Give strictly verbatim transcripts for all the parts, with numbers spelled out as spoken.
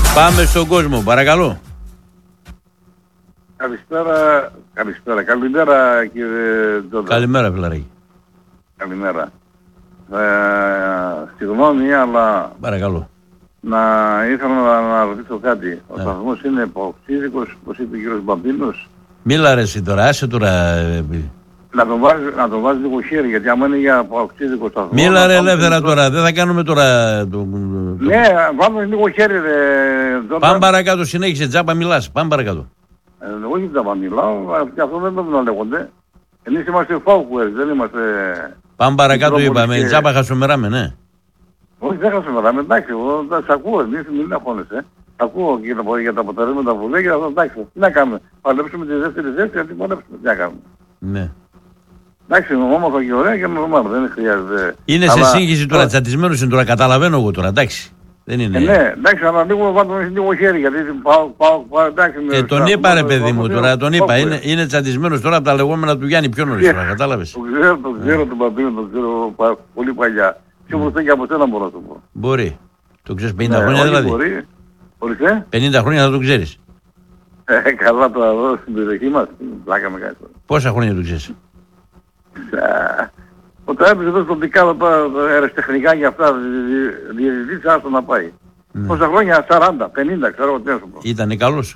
Πάμε στον κόσμο, παρακαλώ. Καλησπέρα, καλησπέρα, καλημέρα κύριε Τζόντα. Καλημέρα, φιλαράκι. Καλημέρα. Ε, συγγνώμη, αλλά Παρακαλώ. να ήθελα να, να ρωτήσω κάτι. Ο Ναι. σταθμός είναι υποξίδικος, όπως είπε ο κύριος Μπαμπίνος. Μίλα ρε εσύ τώρα, άσε τώρα. ε, Να τον βάζει, να τον βάζει λίγο χέρι, γιατί άμα είναι για υποξίδικο σταθμό... Μίλα να ρε πάμε ελεύθερα στο- τώρα, δεν θα κάνουμε τώρα. Το, το... Ναι, βάλουμε λίγο χέρι ρε Τζόντα. Πάμε παρακάτω, συνέχισε, τζάμπα μιλάς, πάμε παρακάτω. Ε, όχι τζάμπα μιλάω, ε, και αυτό δεν πρέπει να λέγονται. Εμείς είμαστε φάουκουερς, δεν είμαστε... Πάμε παρακάτω, Μητρόπολης είπαμε, και- τζάμπα χασομεράμε, ναι. Όχι, δεν θα σε μιλάμε, εντάξει, εγώ θα σε ακούω, εμείς μην αγχώνεσαι. Ακούω και τα- για τα αποτελέσματα που λέει και αυτό, εντάξει, τι να κάνουμε. Παλέψουμε τη δεύτερη θέση, γιατί παλέψουμε, τι να κάνουμε. ναι. Εντάξει, όμορφα και ωραία και normal, δεν χρειάζεται. Είναι σε Αλλά- σύγχυση τώρα, τσατισμένος είναι τώρα, καταλαβαίνω εγώ τώρα, εντάξει. Δεν είναι. Ε, ναι, εντάξει, αλλά λίγο βάλουμε λίγο χέρι, γιατί πάω, πάω, πάω, εντάξει. με- Ε, τον στα- είπα ρε πάω- παιδί πάω- μου πάω- τώρα, τον πάω- είπα. πάω- Είναι, είναι τσατισμένος τώρα από τα λεγόμενα του Γιάννη πιο νωρίς τώρα, κατάλαβες. Το ξέρω, το ξέρω τον Παπίνο, το ξέρω πα- πολύ παλιά. Πιο μπροστά και από σένα μπορώ να το πω. Μπορεί. Το ξέρεις πενήντα Ναι, χρόνια όχι, δηλαδή. μπορεί. Ορίστε. πενήντα χρόνια θα το ξέρεις. Ε, καλά τώρα εδώ στην περιοχή μας. Πλάκα με κάτι τώρα. Πόσα χρόνια το ξέρεις. Ε, Όταν έπαιζε εδώ στον Πικάδο τώρα αεραστεχνικά για αυτά, διαιτητής άστο να πάει. Ναι. Πόσα χρόνια, σαράντα, πενήντα, ξέρω εγώ τι να σου πω. Ήτανε καλός.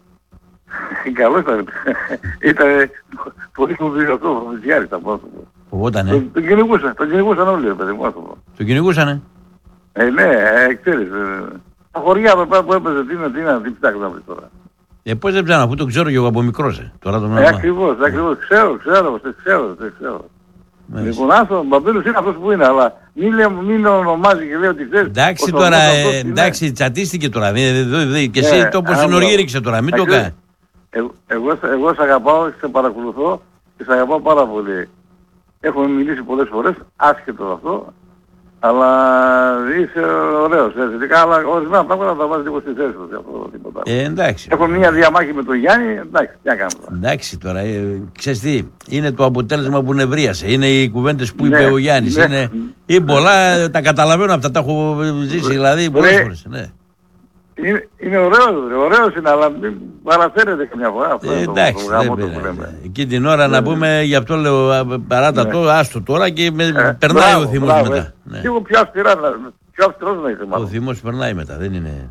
Καλό ήταν. Ήταν πολύ κουμπί αυτό, ο Μητσιάρης θα πω. Φοβότανε. Τον τον κυνηγούσαν, τον κυνηγούσαν όλοι, ρε παιδί μου, να σου πω. Το κυνηγούσανε. Ε, ναι, ε, ξέρεις. ε, Τα χωριά εδώ πέρα που έπαιζε, τι είναι, τι είναι, τι ψάχνεις να βρεις τώρα. Ε, πώς δεν ψάχνω, αφού το ξέρω και εγώ από μικρός. Ε. Τώρα το Ε, μάθημα. ακριβώς, ακριβώς, ξέρω, ξέρω, σε ξέρω, σε ξέρω. Μάλιστα. Λοιπόν, άστο, ο Μπαμπέλος είναι αυτός που είναι, αλλά μην, λέει- μην ονομάζει και λέει ότι ξέρεις. Εντάξει ο τώρα, σταθμός ε, αυτός είναι. εντάξει, τσατίστηκε τώρα. Δε, δε, δε, δε, και εσύ Ναι, το πως άμα- συνοργήριξε τώρα, μην το Ακριβώς. κάνει. Εγώ, εγώ, σε- εγώ σε αγαπάω και σε παρακολουθώ και σε αγαπάω πάρα πολύ. Έχουμε μιλήσει πολλές φορές, άσχετο αυτό, αλλά είσαι ωραίος, έτσι. Αλλά ορισμένα πράγματα θα βάζει λίγο στη θέση του, αυτό τίποτα. Ε, εντάξει. Έχω μια διαμάχη με τον Γιάννη, εντάξει, τι να κάνουμε. Εντάξει τώρα, ε, ξέρεις τι, είναι το αποτέλεσμα που νευρίασε. Είναι οι κουβέντες που Ναι, είπε ο Γιάννης. ναι. Είναι, είναι πολλά, ε, τα καταλαβαίνω αυτά, τα έχω ζήσει δηλαδή πολλές Ρε. φορές. Ναι. Είναι, είναι ωραίος, ρε, ωραίος είναι, αλλά μην παραφέρεται καμιά φορά. Αυτό Ε, είναι το, εντάξει, το δεν γάμο του πειράζει. που λέμε. Εκεί την ώρα να πούμε, γι' αυτό λέω α, παράτα το, άστο τώρα και με, Ε, περνάει μπράβο, ο θυμός μπράβο, μετά. ε. Ναι. Λίγο πιο αυστηρά, να- πιο αυστηρός να είσαι Ο μάλλον. θυμός περνάει μετά, δεν είναι...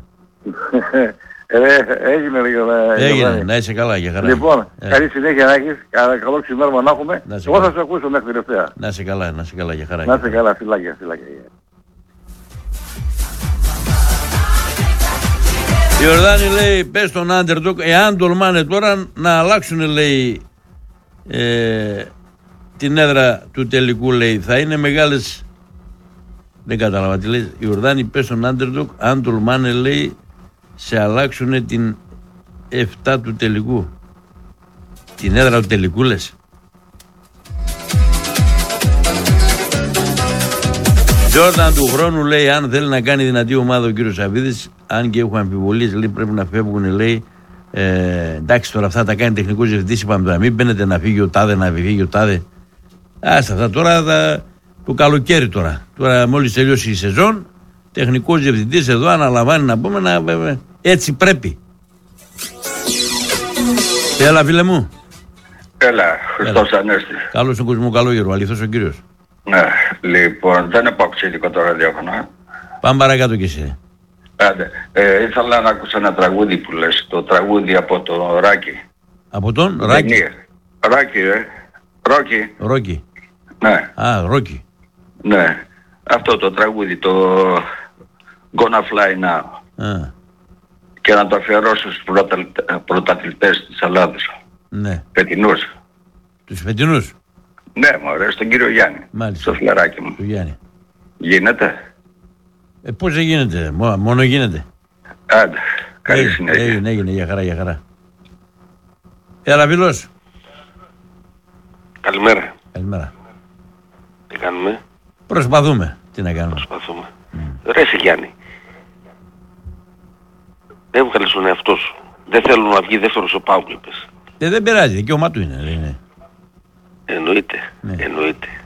Ε, έγινε ρε Γιωργά- Έγινε, Γιωργάνη. να είσαι καλά για χαρά. Λοιπόν, Ε, καλή συνέχεια να έχεις, κα- καλό ξημέρωμα να έχουμε. Να σε Εγώ θα καλά. σε ακούσω μέχρι τελευταία. Να είσαι καλά, να είσαι καλά για χαρά. Να για είστε χαρά. καλά, φυλάκια, φυλάκια. Η Ορδάνη λέει, πες στον Underdog, εάν τολμάνε τώρα να αλλάξουν, λέει, ε, την έδρα του τελικού, λέει, θα είναι μεγάλες... Δεν κατάλαβα τι λέει. Η Ορδάνη, πες στον Underdog, αν τολμάνε, λέει, σε αλλάξουν την εφτά του τελικού. Την έδρα του τελικού, λες. Τζόρνταν του χρόνου, λέει, αν θέλει να κάνει δυνατή ομάδα ο κύριος Σαββίδης, αν και έχουν αμφιβολίες, λέει, πρέπει να φεύγουν, λέει. Ε, εντάξει, τώρα αυτά τα κάνει τεχνικός διευθυντής, είπαμε τώρα. Μην μπαίνετε να φύγει ο τάδε, να φύγει ο τάδε. Άστα αυτά τώρα, θα, το καλοκαίρι τώρα. Τώρα, μόλις τελειώσει η σεζόν, τεχνικός διευθυντής εδώ αναλαμβάνει να πούμε να. Ε, έτσι πρέπει. Έλα, φίλε μου. Έλα, Χριστός Ανέστη. Καλώς τον κόσμο, καλό γέρο, αληθώς ο κύριος. Ναι, λοιπόν, δεν είναι παουξίδικο το ραδιόφωνο. Πάμε παρακάτω κι εσύ. Άντε, ε, ήθελα να ακούσω ένα τραγούδι που λες, το τραγούδι από το Ράκη. Από τον Ράκη. Ταινία. Ράκη, ε. Ρόκι. Ρόκι. Ναι, Α, Ρόκι. ναι. Αυτό το τραγούδι, το Gonna Fly Now. Α, Και να το αφιερώσω στους πρωτα- πρωταθλητές της Ελλάδας. ναι. Πετινούς. Τους φετινούς. Ναι, μωρέ, στον κύριο Γιάννη. Μάλιστα. Στο φιλαράκι μου. Του Γιάννη. Γίνεται. Ε, πώς δεν γίνεται, μόνο, μόνο γίνεται. Άντε, καλή Έγινε, συνέχεια. έγινε, έγινε, για χαρά, για χαρά. Έλα, φίλος. Καλημέρα. Καλημέρα. Τι κάνουμε, Προσπαθούμε. Τι να κάνουμε. προσπαθούμε. Ρε εσύ Γιάννη, έβγαλες τον εαυτό σου. Δεν θέλω να βγει δεύτερος ο Πάουκ, είπες. Ε, δεν πειράζει, δικαίωμά του είναι. Δεν είναι. Εννοείται, Ναι. εννοείται.